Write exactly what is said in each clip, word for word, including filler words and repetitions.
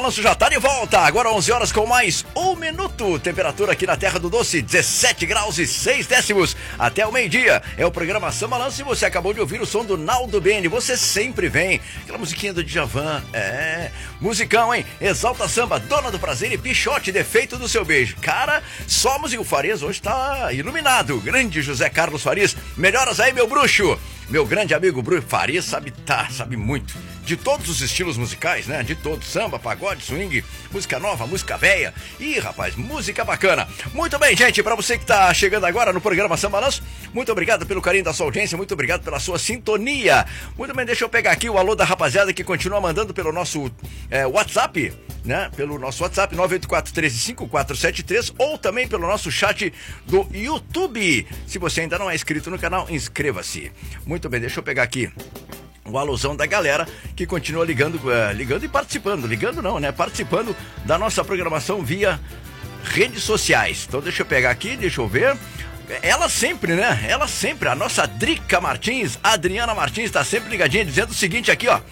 Balanço já tá de volta, agora onze horas com mais um minuto, temperatura aqui na Terra do Doce, dezessete graus e seis décimos, até o meio-dia, é o programa Samba Balanço e você acabou de ouvir o som do Naldo Bene, você sempre vem, aquela musiquinha do Djavan, é, musicão, hein, Exalta Samba, Dona do Prazer e Pichote, Defeito do Seu Beijo, cara, só música, o Farias hoje tá iluminado, grande José Carlos Farias, melhoras aí meu bruxo, meu grande amigo Bruxo Farias sabe, tá, sabe muito, de todos os estilos musicais, né? De todos, samba, pagode, swing, música nova, música velha. Ih, rapaz, música bacana. Muito bem, gente, pra você que tá chegando agora no programa Samba Balanço, muito obrigado pelo carinho da sua audiência, muito obrigado pela sua sintonia. Muito bem, deixa eu pegar aqui o alô da rapaziada que continua mandando pelo nosso é, WhatsApp, né? Pelo nosso WhatsApp, nove oito quatro, um três cinco quatro sete três, ou também pelo nosso chat do YouTube. Se você ainda não é inscrito no canal, inscreva-se. Muito bem, deixa eu pegar aqui o alusão da galera que continua ligando, uh, ligando e participando, ligando não, né? Participando da nossa programação via redes sociais. Então deixa eu pegar aqui, deixa eu ver. Ela sempre, né? Ela sempre, a nossa Drica Martins, Adriana Martins, está sempre ligadinha, dizendo o seguinte aqui, ó.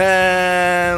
É...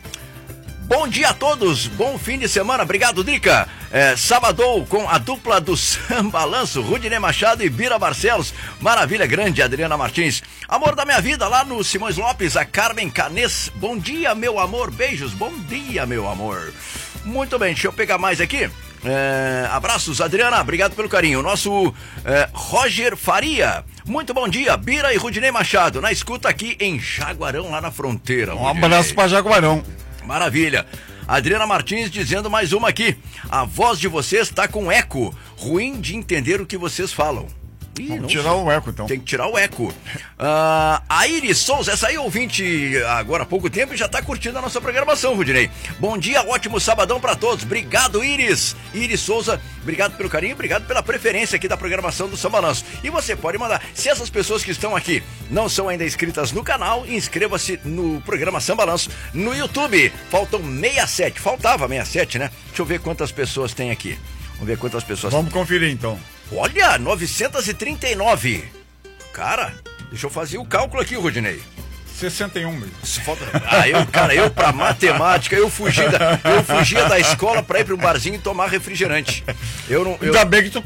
Bom dia a todos, bom fim de semana, obrigado Drica. É, sabadou com a dupla do Samba Balanço, Rudinei Machado e Bira Barcelos, maravilha grande, Adriana Martins. Amor da minha vida, lá no Simões Lopes, a Carmen Canês, bom dia meu amor, beijos, bom dia meu amor. Muito bem, deixa eu pegar mais aqui. É, abraços, Adriana, obrigado pelo carinho. Nosso é, Roger Faria, muito bom dia, Bira e Rudinei Machado, na escuta aqui em Jaguarão, lá na fronteira. Um abraço para Jaguarão. Maravilha. Adriana Martins dizendo mais uma aqui. A voz de vocês está com eco. Ruim de entender o que vocês falam. Ih, Vamos tirar sei. o eco, então. Tem que tirar o eco. Uh, a Iris Souza, essa aí ouvinte agora há pouco tempo e já tá curtindo a nossa programação, Rudinei. Bom dia, ótimo sabadão pra todos. Obrigado, Iris. Iris Souza, obrigado pelo carinho, obrigado pela preferência aqui da programação do Samba Balanço. E você pode mandar, se essas pessoas que estão aqui não são ainda inscritas no canal, inscreva-se no programa Samba Balanço no YouTube. Faltam sessenta e sete, faltava sessenta e sete, né? Deixa eu ver quantas pessoas tem aqui. Vamos ver quantas pessoas Vamos tem. conferir, então. Olha, novecentos e trinta e nove. Cara, deixa eu fazer o cálculo aqui, Rudinei. sessenta e um. Falta... Ah, eu, cara, eu pra matemática, eu fugia da, eu fugia da escola pra ir pra um barzinho e tomar refrigerante. Eu não. Eu... Ainda bem que tu.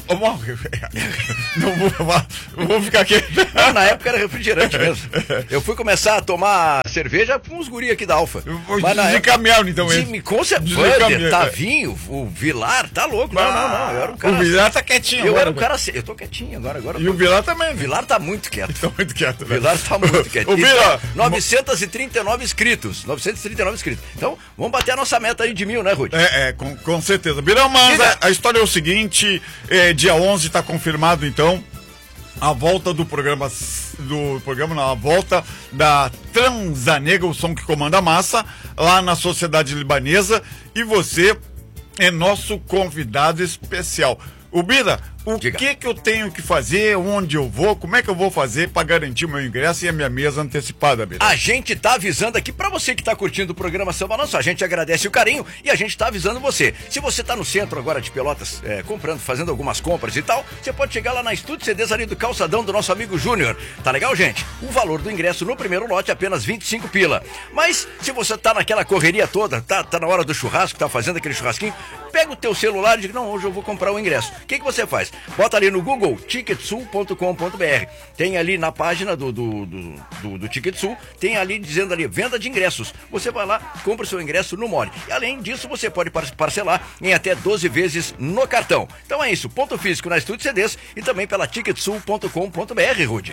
Não vou, não vou ficar aqui. Não, na época era refrigerante mesmo. Eu fui começar a tomar cerveja com uns guri aqui da Alfa. Mas na época... então mesmo. Com certeza. Tavinho, o Vilar, tá louco. Não, não, não. Eu era um cara. O Vilar tá quietinho. Eu agora, era um cara. Eu tô quietinho agora. agora e tô... o Vilar também. O Vilar tá muito quieto. Tá muito quieto. O Vilar tá muito quieto. O Vilar. novecentos e trinta e nove inscritos. novecentos e trinta e nove inscritos. Então, vamos bater a nossa meta aí de mil, né, Ruth? É, é com, com certeza. Birão, mas a, a história é o seguinte: é, dia onze tá confirmado, então, a volta do programa, do programa, não, a volta da Transanega, o som que comanda a massa, lá na Sociedade Libanesa. E você é nosso convidado especial. O Bira, o Diga. que que eu tenho que fazer, onde eu vou, como é que eu vou fazer para garantir o meu ingresso e a minha mesa antecipada, Bira? A gente tá avisando aqui para você que tá curtindo o programa Samba Balanço, a gente agradece o carinho e a gente tá avisando você. Se você tá no centro agora de Pelotas, é, comprando, fazendo algumas compras e tal, você pode chegar lá na Estúdio C Ds ali do calçadão do nosso amigo Júnior. Tá legal, gente? O valor do ingresso no primeiro lote é apenas vinte e cinco pila. Mas se você tá naquela correria toda, tá, tá na hora do churrasco, tá fazendo aquele churrasquinho, pega o teu celular e diz, não, hoje eu vou comprar o ingresso. O que que você faz? Bota ali no Google, ticketsul ponto com ponto br. Tem ali na página do, do, do, do, do Ticketsul, tem ali dizendo ali, venda de ingressos. Você vai lá, compra o seu ingresso no Mole. E além disso, você pode parcelar em até doze vezes no cartão. Então é isso, ponto físico na Estúdio C Ds e também pela ticketsul ponto com ponto br, Rudy.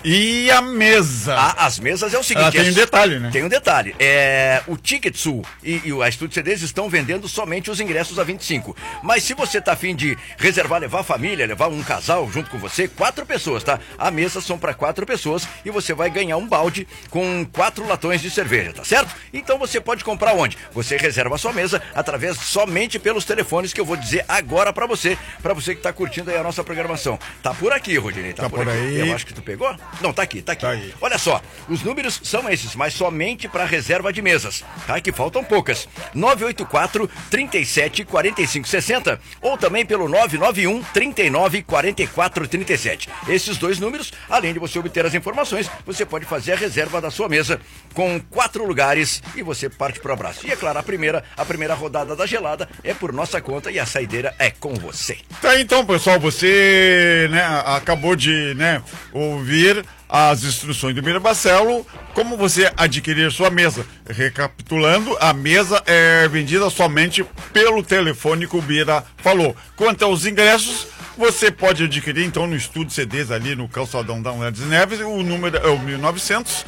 E a mesa? Ah, as mesas é o seguinte... Ah, tem um detalhe, né? Tem um detalhe. É, o Ticketsul e, e a Estúdio C Ds estão vendendo somente os ingressos a vinte e cinco. Mas se você tá afim de reservar, levar a família, levar um casal junto com você, quatro pessoas, tá? A mesa são para quatro pessoas e você vai ganhar um balde com quatro latões de cerveja, tá certo? Então você pode comprar onde? Você reserva a sua mesa através somente pelos telefones que eu vou dizer agora para você, para você que tá curtindo aí a nossa programação. Tá por aqui, Rodinei, tá, tá por, por aí. Eu acho que tu pegou? Não, tá aqui, tá aqui. Tá aí. Olha só, os números são esses, mas somente para reserva de mesas, tá? Que faltam poucas. nove oito quatro, trinta e sete, quarenta e cinco, sessenta ou também pelo nove nove um, trinta trinta e nove, quarenta e quatro, trinta e sete. Esses dois números, além de você obter as informações, você pode fazer a reserva da sua mesa com quatro lugares e você parte pro abraço. E é claro, a primeira, a primeira rodada da gelada é por nossa conta e a saideira é com você. Tá, então, pessoal, você, né, acabou de, né, ouvir as instruções do Bira Barcelo, como você adquirir sua mesa. Recapitulando, a mesa é vendida somente pelo telefone que o Bira falou. Quanto aos ingressos, você pode adquirir então no Estúdio C Ds ali no calçadão da Ledes Neves, o número é o mil e novecentos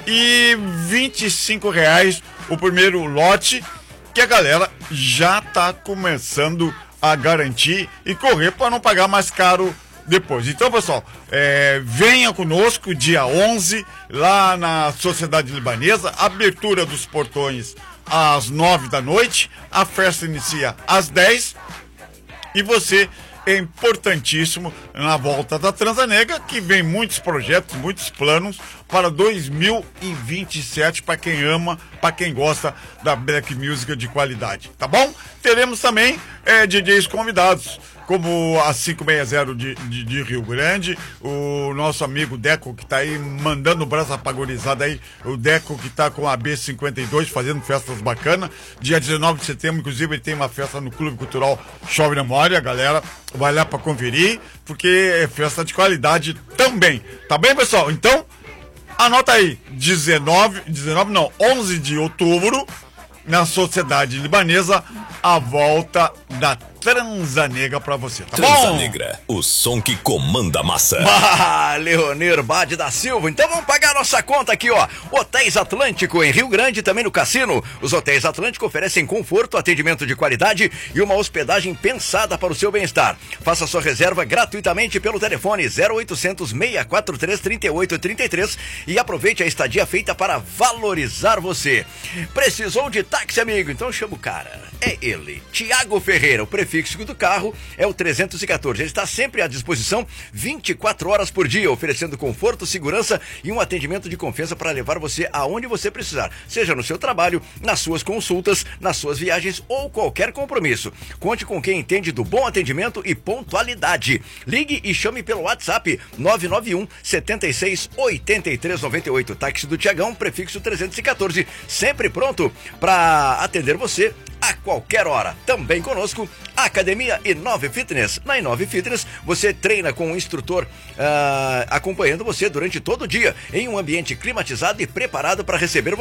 e vinte e cinco reais o primeiro lote, que a galera já tá começando a garantir e correr para não pagar mais caro depois. Então, pessoal, é, venha conosco dia onze, lá na Sociedade Libanesa, abertura dos portões às nove da noite, a festa inicia às dez e você é importantíssimo na volta da Transanegra, que vem muitos projetos, muitos planos para dois mil e vinte e sete, para quem ama, para quem gosta da black music de qualidade, tá bom? Teremos também é, D Js convidados, como a cinco seis zero de, de, de Rio Grande, o nosso amigo Deco, que tá aí mandando o braço apagorizado aí, o Deco que tá com a B cinquenta e dois fazendo festas bacanas. Dia dezenove de setembro, inclusive, ele tem uma festa no Clube Cultural Chove Memória, galera, vai lá pra conferir, porque é festa de qualidade também, tá bem, pessoal? Então, anota aí, dezenove, dezenove não, onze de outubro, na Sociedade Libanesa, a volta da Transanegra pra você, tá bom? Transanegra, o som que comanda a massa. Ah, Leonir Bade da Silva. Então vamos pagar nossa conta aqui, ó. Hotéis Atlântico em Rio Grande, também no Cassino. Os Hotéis Atlântico oferecem conforto, atendimento de qualidade e uma hospedagem pensada para o seu bem-estar. Faça sua reserva gratuitamente pelo telefone zero oitocentos, seis quatro três, trinta e oito trinta e três e aproveite a estadia feita para valorizar você. Precisou de táxi, amigo? Então chama o cara. É ele, Tiago Ferreira. O prefixo do carro é o trezentos e quatorze. Ele está sempre à disposição vinte e quatro horas por dia, oferecendo conforto, segurança e um atendimento de confiança para levar você aonde você precisar, seja no seu trabalho, nas suas consultas, nas suas viagens ou qualquer compromisso. Conte com quem entende do bom atendimento e pontualidade. Ligue e chame pelo WhatsApp nove nove um, sete seis, oito três nove oito. Táxi do Tiagão, prefixo trezentos e quatorze, sempre pronto para atender você a qualquer hora. Também conosco, a Academia Inove Fitness. Na Inove Fitness, você treina com um instrutor uh, acompanhando você durante todo o dia, em um ambiente climatizado e preparado para receber